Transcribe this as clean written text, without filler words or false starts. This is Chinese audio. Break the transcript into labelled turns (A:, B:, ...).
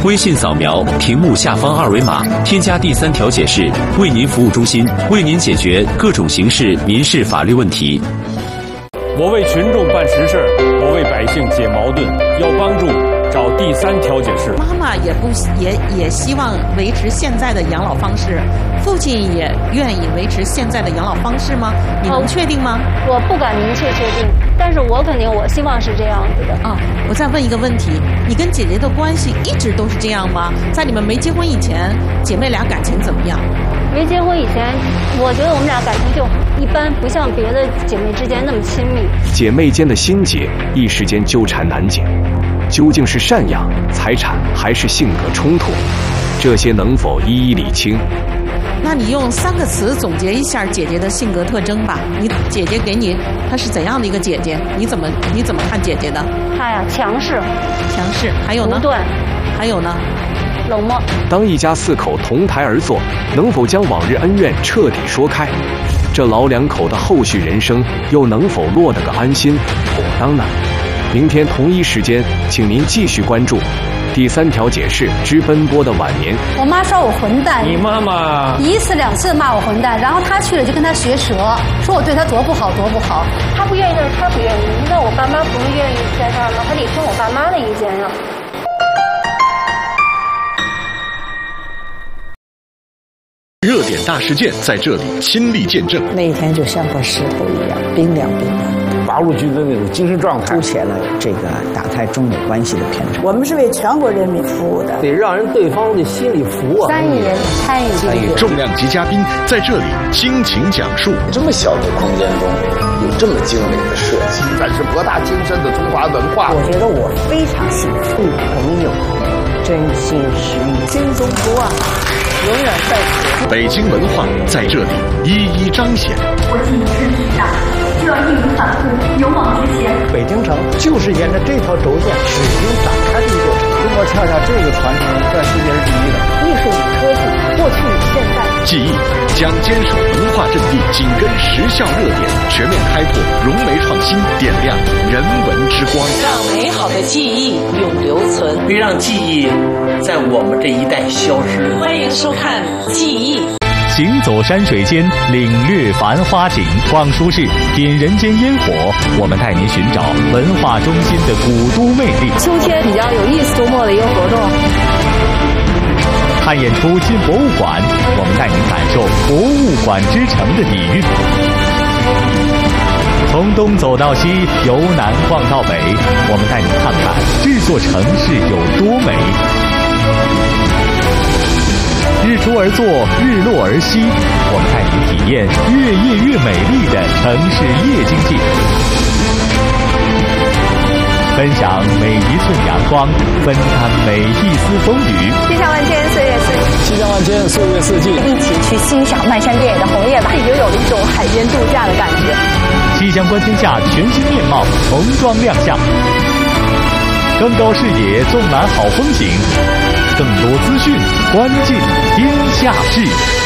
A: 微信扫描屏幕下方二维码，添加第3条解释，为您服务中心，为您解决各种形式民事法律问题。
B: 我为群众办实事，我为百姓解矛盾，要帮助找第3条解释。
C: 妈妈也希望维持现在的养老方式，父亲也愿意维持现在的养老方式吗？你能确定吗？
D: 我不敢明确确定，但是我希望是这样子的啊。
C: 我再问一个问题，你跟姐姐的关系一直都是这样吗？在你们没结婚以前，姐妹俩感情怎么样？
D: 没结婚以前，我觉得我们俩感情就一般，不像别的姐妹之间那么亲密。
E: 姐妹间的心结一时间纠缠难解，究竟是赡养、财产还是性格冲突？这些能否一一理清？
C: 那你用3个词总结一下姐姐的性格特征吧。你姐姐给你，她是怎样的一个姐姐？你怎么看姐姐的？
D: 她呀，强势，
C: 还有呢？
D: 独断，
C: 还有呢？
D: 冷漠。
E: 当一家4口同台而坐，能否将往日恩怨彻底说开？这老2口的后续人生又能否落得个安心妥当呢？明天同一时间，请您继续关注第3条解释之奔波的晚年。
F: 我妈说我混蛋，
B: 你妈妈
F: 1次2次骂我混蛋，然后她去了就跟她学舌，说我对她多不好多不好。
D: 她不愿意，但是她不愿意。那我爸妈不是愿意在这儿吗？还得听我爸妈的意见呀。
G: 热点大事件在这里亲历见证，
H: 那一天就像块石头一样冰凉冰凉，
I: 八路军的那种精神状态，
H: 凸显了这个打开中美关系的偏差。
J: 我们是为全国人民服务的，
I: 得让人对方的心里服啊。
F: 3亿人参与，
G: 重量级嘉宾在这里倾情讲述。
K: 这么小的空间中有这么精美的设计，
L: 展示博大精深的中华文化。
H: 我觉得我非常幸福，朋友真心实意，心中不忘，永远在此。
G: 北京文化在这里一一彰显。
M: 国际之时代，就要义无反顾，勇往直前。
I: 北京城就是沿着这条轴线始终展开的一座城。中国恰恰这个传承在世界是第一的。
D: 艺术与科技，过去与现在。
G: 记忆将坚守文化阵地，紧跟时效热点，全面开拓融媒创新，点亮人文之光，
N: 让美好的记忆永留存，
O: 别让记忆在我们这一代消失。
N: 欢迎收看《记忆》。
P: 行走山水间，领略繁花景；逛书市，品人间烟火。我们带您寻找文化中心的古都魅力。
D: 秋天比较有意思，周末的一个活动。
P: 看演出进博物馆，我们带您感受博物馆之城的底蕴。从东走到西，由南逛到北，我们带您看看这座城市有多美。日出而作，日落而息，我们带您体验越夜越美丽的城市夜经济，分享每一寸阳光，分担每一丝风雨。
D: 气象万千，岁月四季。
I: 气象万千，岁月四季。
D: 一起去欣赏漫山遍野的红叶吧，已经有了一种海边度假的感觉。
P: 气象观天下全新面貌重装亮相，更高视野，纵览好风景。更多资讯，关键天下事。